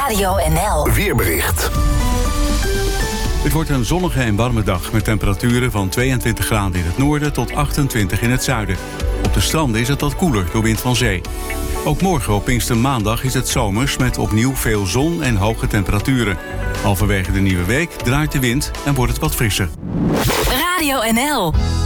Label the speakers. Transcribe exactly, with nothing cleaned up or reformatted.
Speaker 1: Radio N L
Speaker 2: Weerbericht.
Speaker 3: Het wordt een zonnige en warme dag met temperaturen van tweeëntwintig graden in het noorden tot achtentwintig in het zuiden. Op de stranden is het wat koeler door wind van zee. Ook morgen op Pinkstermaandag is het zomers met opnieuw veel zon en hoge temperaturen. Halverwege de nieuwe week draait de wind en wordt het wat frisser.
Speaker 1: Radio N L